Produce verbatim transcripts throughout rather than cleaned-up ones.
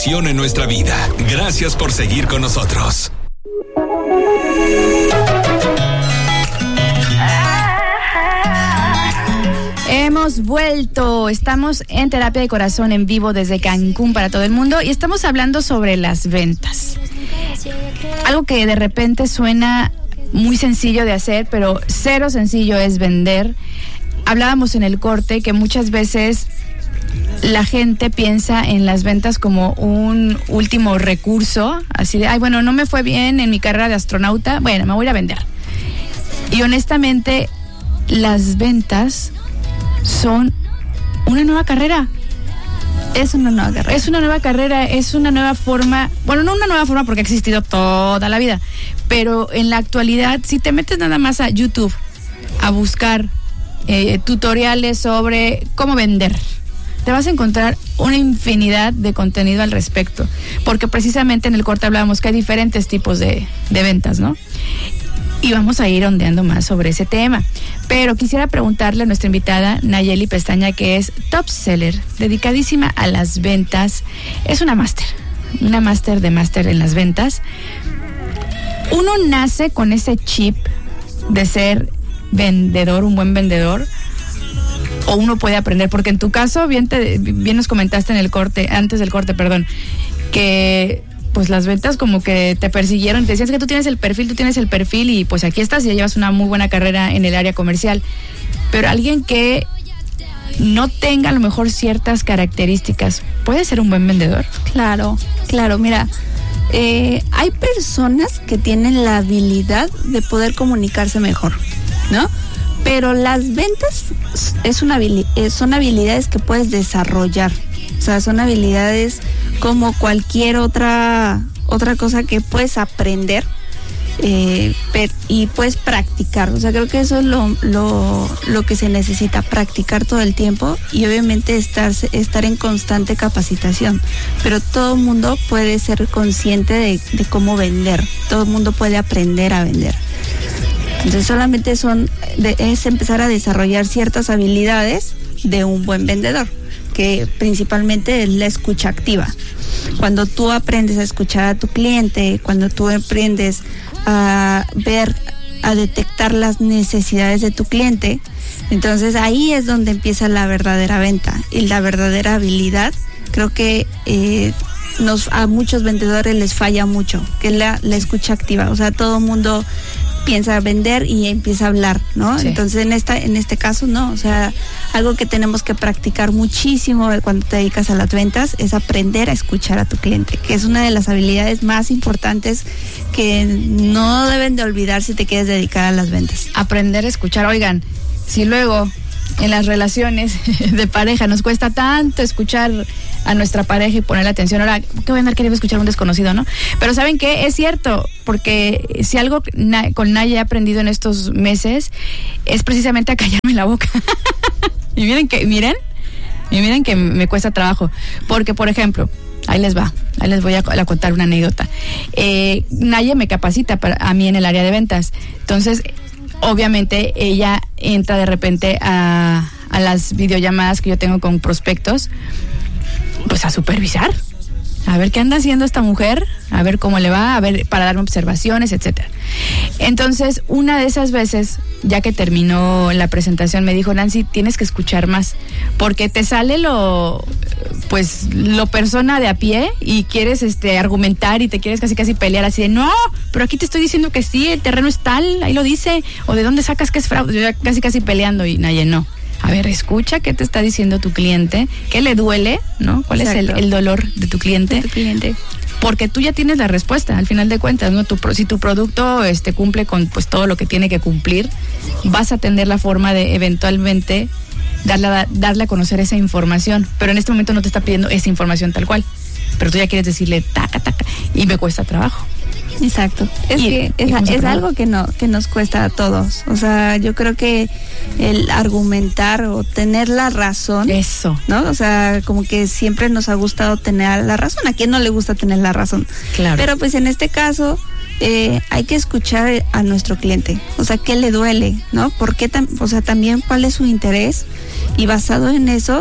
bendición en nuestra vida. Gracias por seguir con nosotros. Hemos vuelto, estamos en Terapia de Corazón en vivo desde Cancún para todo el mundo y estamos hablando sobre las ventas. Algo que de repente suena muy sencillo de hacer, pero cero sencillo es vender. Hablábamos en el corte que muchas veces la gente piensa en las ventas como un último recurso, así de, ay, bueno, no me fue bien en mi carrera de astronauta, bueno, me voy a ir a vender. Y honestamente, las ventas son una nueva carrera. Es una nueva carrera. Es una nueva carrera, es una nueva forma, bueno, no una nueva forma porque ha existido toda la vida, pero en la actualidad, si te metes nada más a YouTube a buscar eh, tutoriales sobre cómo vender, te vas a encontrar una infinidad de contenido al respecto, porque precisamente en el corte hablábamos que hay diferentes tipos de, de ventas, ¿no? Y vamos a ir ondeando más sobre ese tema. Pero quisiera preguntarle a nuestra invitada, Nayeli Pestaña, que es top seller, dedicadísima a las ventas. Es una máster, una máster de máster en las ventas. ¿Uno nace con ese chip de ser vendedor, un buen vendedor? ¿O uno puede aprender? Porque en tu caso, bien, te, bien nos comentaste en el corte, antes del corte, perdón, que pues las ventas como que te persiguieron, te decían que tú tienes el perfil, tú tienes el perfil y pues aquí estás y ya llevas una muy buena carrera en el área comercial. Pero alguien que no tenga a lo mejor ciertas características, ¿puede ser un buen vendedor? Claro, claro, mira, eh, hay personas que tienen la habilidad de poder comunicarse mejor, ¿no? Pero las ventas es una habili- son habilidades que puedes desarrollar. O sea, son habilidades como cualquier otra otra cosa que puedes aprender eh, per, y puedes practicar. O sea, creo que eso es lo, lo, lo que se necesita, practicar todo el tiempo y obviamente estar, estar en constante capacitación. Pero todo el mundo puede ser consciente de, de cómo vender. Todo el mundo puede aprender a vender. Entonces solamente son de, es empezar a desarrollar ciertas habilidades de un buen vendedor, que principalmente es la escucha activa. Cuando tú aprendes a escuchar a tu cliente, cuando tú aprendes a ver, a detectar las necesidades de tu cliente, entonces ahí es donde empieza la verdadera venta y la verdadera habilidad. Creo que eh, nos, a muchos vendedores les falla mucho, que es la, la escucha activa. O sea, todo el mundo piensa vender y empieza a hablar, ¿no? Sí. Entonces en esta en este caso no, o sea, algo que tenemos que practicar muchísimo cuando te dedicas a las ventas es aprender a escuchar a tu cliente, que es una de las habilidades más importantes que no deben de olvidar si te quieres dedicar a las ventas. Aprender a escuchar, oigan, si luego en las relaciones de pareja nos cuesta tanto escuchar a nuestra pareja y ponerle atención, ahora, ¿qué voy a andar queriendo escuchar a un desconocido, no? Pero ¿saben qué? Es cierto, porque si algo na- con Naya he aprendido en estos meses es precisamente a callarme la boca. y miren que, miren, y miren que me cuesta trabajo, porque por ejemplo, ahí les va, ahí les voy a, a contar una anécdota. Eh, Naya me capacita para, a mí en el área de ventas, entonces obviamente ella entra de repente a, a las videollamadas que yo tengo con prospectos, pues a supervisar, a ver qué anda haciendo esta mujer, a ver cómo le va, a ver, para darme observaciones, etcétera. Entonces, una de esas veces, ya que terminó la presentación, me dijo, Nancy, tienes que escuchar más, porque te sale lo, pues, lo persona de a pie y quieres este argumentar y te quieres casi casi pelear así de, no, pero aquí te estoy diciendo que sí, el terreno es tal, ahí lo dice, o de dónde sacas que es fraude, yo ya casi casi peleando y Naye, no. A ver, escucha qué te está diciendo tu cliente, qué le duele, ¿no? ¿Cuál Exacto. es el, el dolor de tu cliente? De tu cliente. Porque tú ya tienes la respuesta, al final de cuentas, ¿no? Tu, si tu producto este, cumple con pues todo lo que tiene que cumplir, vas a tener la forma de eventualmente darle a, darle a conocer esa información. Pero en este momento no te está pidiendo esa información tal cual. Pero tú ya quieres decirle taca, taca, y me cuesta trabajo. Exacto. Es y, que es, es algo que no que nos cuesta a todos. O sea, yo creo que el argumentar o tener la razón. Eso. ¿No? O sea, como que siempre nos ha gustado tener la razón. ¿A quién no le gusta tener la razón? Claro. Pero pues en este caso eh, hay que escuchar a nuestro cliente. O sea, ¿qué le duele? ¿No? ¿Por qué? Tam- o sea, también cuál es su interés y basado en eso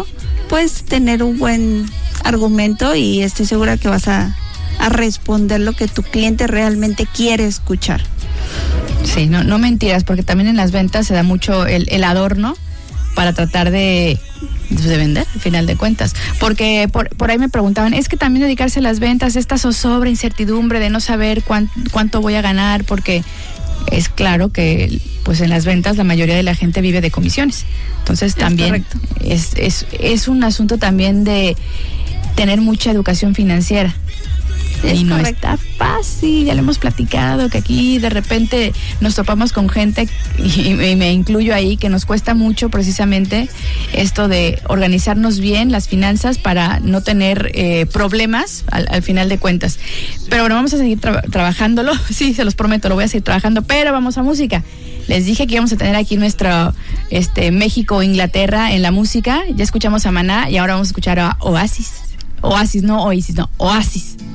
pues tener un buen argumento y estoy segura que vas a, a responder lo que tu cliente realmente quiere escuchar. Sí, no, no mentiras, porque también en las ventas se da mucho el, el adorno para tratar de, de vender, al final de cuentas. Porque por, por ahí me preguntaban, es que también dedicarse a las ventas, esta zozobra, incertidumbre de no saber cuán, cuánto voy a ganar, porque es claro que pues en las ventas la mayoría de la gente vive de comisiones. Entonces también es, es, es un asunto también de tener mucha educación financiera. Es y no correcto. Está fácil, ya lo hemos platicado, que aquí de repente nos topamos con gente, y, y me incluyo ahí, que nos cuesta mucho precisamente esto de organizarnos bien las finanzas para no tener eh, problemas al, al final de cuentas. Pero bueno, vamos a seguir tra- trabajándolo, sí, se los prometo, lo voy a seguir trabajando, pero vamos a música. Les dije que íbamos a tener aquí nuestro este, México-Inglaterra en la música, ya escuchamos a Maná y ahora vamos a escuchar a Oasis. Oasis, no Oasis, no, Oasis.